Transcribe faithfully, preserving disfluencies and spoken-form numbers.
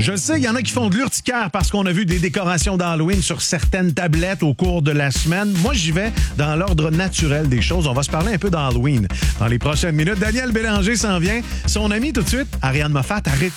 Je le sais, il y en a qui font de l'urticaire parce qu'on a vu des décorations d'Halloween sur certaines tablettes au cours de la semaine. Moi, j'y vais dans l'ordre naturel des choses. On va se parler un peu d'Halloween dans les prochaines minutes. Daniel Bélanger s'en vient. Son ami tout de suite, Ariane Moffat, à rythme.